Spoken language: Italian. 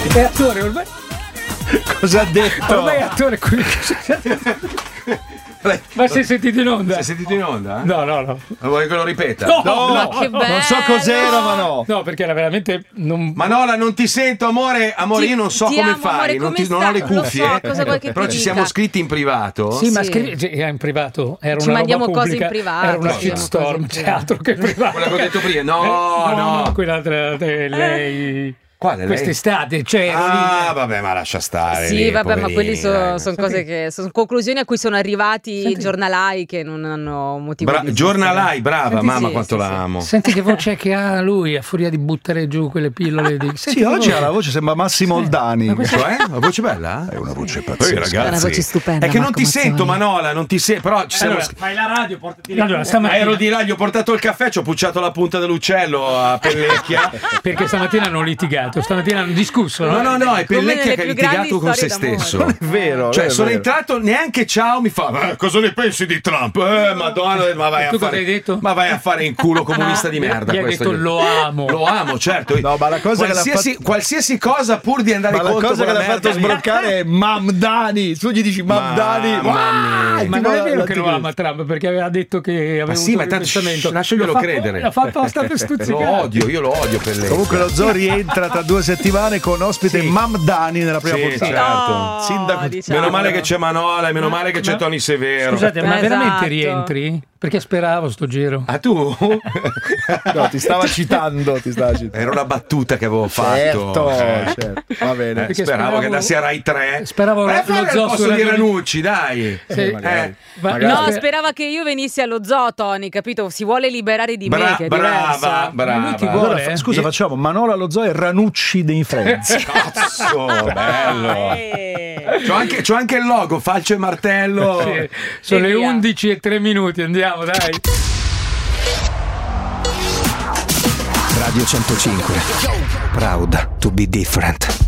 È attore ormai. Cosa ha detto? Ormai è attore qui. Ma sei sentito in onda? Sei sentito in onda? No. Vuoi che lo ripeta? No, che bello. Non so cos'era, ma no. No, perché era veramente Manola, non ti sento, amore, io non so ti come amo, fai, amore, non ho le cuffie, Lo so, cosa vuoi che però ti ci dica? siamo scritti in privato. Sì, ma in privato era Ci una mandiamo roba cose in pubblica, privato, era una ci mandiamo shitstorm, cose in c'è altro che privato. Quella che ho detto prima, no. Quella lei. Quale lei? Quest'estate, cioè. Vabbè, ma lascia stare. Sì, lì, vabbè, ma quelli poverini, sono cose che sono conclusioni a cui sono arrivati i giornalai che non hanno motivo di giornalai, brava, Senti, mamma, sì, quanto sì, la sì. amo. Senti che voce che ha lui a furia di buttare giù quelle pillole di. Sì, oggi ha la voce, sembra Massimo Oldani. Cioè, una voce bella? È una voce pazzesca. Ragazzi, È una voce stupenda. è che non Marco ti Mazzoni. sento, Manola, non ti sento. Però ci siamo. Fai la radio, portati stamattina. Ero di là, gli ho portato il caffè, ci ho pucciato la punta dell'uccello a Pellecchia. Perché stamattina hanno litigato, stamattina hanno discusso, no? No, è Come Pellecchia nelle che ha più grandi litigato con se storie d'amore. stesso. Non è vero. Cioè, non è sono vero. entrato, neanche ciao mi fa. Cosa ne pensi di Trump? Madonna, ma vai Tu a cosa fare. hai detto? Ma vai a fare in culo comunista di merda. Gli hai questo detto io. lo amo. Lo amo, certo. No, ma la cosa qualsiasi cosa pur di andare Ma la contro cosa che quella l'ha fatto merda lì. sbroccare è Mamdani. Tu gli dici Mamdani. Mamma mia. Ma non è vero che lo ama Trump perché aveva detto che aveva sì, avuto ma un tanto testamento. lasciaglielo credere. L'ha fatto apposta per stuzzicare. Io lo odio Pellecchia. Comunque lo zoo rientra tra 2 settimane con ospite Sì. Mamdani nella prima Sì, puntata. certo. Sindaco. diciamo. Meno male che c'è Manola e meno male che c'è Tony Severo. Scusate, ma Esatto. veramente rientri? Perché speravo sto giro. Ah, tu? No, ti stava citando. Era una battuta che avevo fatto. Certo. Va bene. Perché Speravo che andassi a Rai 3. Speravo Vai a lo fare zoo al posto su di Radio- Ranucci, dai. Sì. magari. Ma- No, sperava che io venissi allo zoo, Tony, capito? Si vuole liberare di me, che è diverso. brava. lui ti Allora, vuole? scusa, facciamo Manola allo zoo e Ranucci dei Friends. Cazzo, bello. C'ho anche il logo, falce e martello. Sì. Sono le via. 11:03, andiamo, dai. Radio 105. Proud to be different.